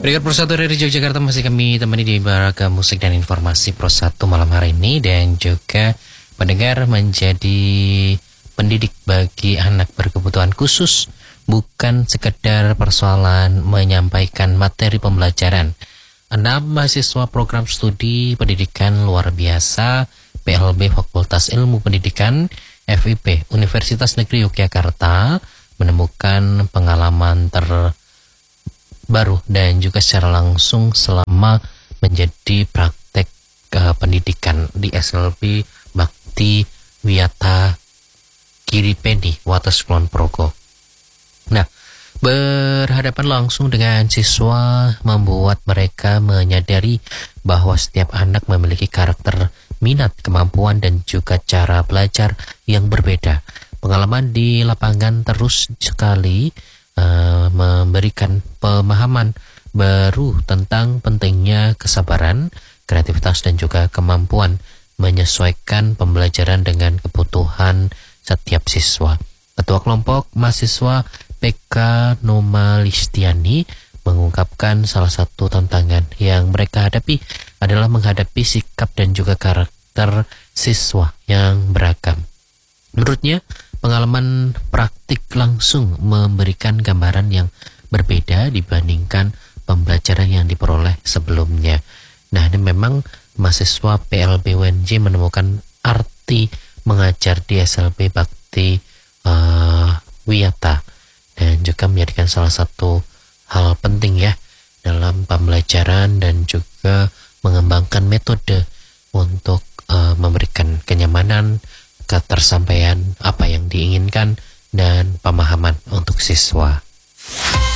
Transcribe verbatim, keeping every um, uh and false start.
Berikut Pro satu dari Yogyakarta masih kami temani di Baraka Musik dan Informasi Pro satu malam hari ini, dan juga pendengar menjadi pendidik bagi anak berkebutuhan khusus bukan sekedar persoalan menyampaikan materi pembelajaran. Enam mahasiswa program studi pendidikan luar biasa P L B Fakultas Ilmu Pendidikan F I P Universitas Negeri Yogyakarta menemukan pengalaman terbaru dan juga secara langsung selama menjadi praktek uh, pendidikan di S L B Bakti Wiyata Giripeni Wates Kulon Progo. Nah, berhadapan langsung dengan siswa membuat mereka menyadari bahwa setiap anak memiliki karakter, minat, kemampuan, dan juga cara belajar yang berbeda. Pengalaman di lapangan terus sekali uh, memberikan pemahaman baru tentang pentingnya kesabaran, kreativitas, dan juga kemampuan menyesuaikan pembelajaran dengan kebutuhan setiap siswa. Ketua kelompok mahasiswa P K Noma Listiani mengungkapkan salah satu tantangan yang mereka hadapi adalah menghadapi sikap dan juga karakter siswa yang beragam. Menurutnya, pengalaman praktik langsung memberikan gambaran yang berbeda dibandingkan pembelajaran yang diperoleh sebelumnya. Nah, ini memang mahasiswa P L B U N J menemukan arti mengajar di S L B Bakti uh, Wiyata dan juga menjadikan salah satu hal penting ya dalam pembelajaran dan juga mengembangkan metode untuk uh, memberikan kenyamanan, ketersampaian apa yang diinginkan, dan pemahaman untuk siswa.